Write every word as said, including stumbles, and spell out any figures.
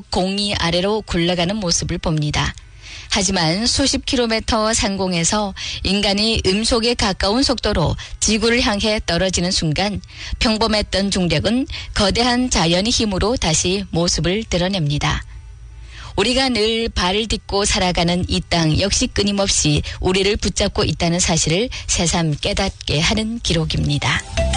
공이 아래로 굴러가는 모습을 봅니다. 하지만 수십 킬로미터 상공에서 인간이 음속에 가까운 속도로 지구를 향해 떨어지는 순간 평범했던 중력은 거대한 자연의 힘으로 다시 모습을 드러냅니다. 우리가 늘 발을 딛고 살아가는 이 땅 역시 끊임없이 우리를 붙잡고 있다는 사실을 새삼 깨닫게 하는 기록입니다.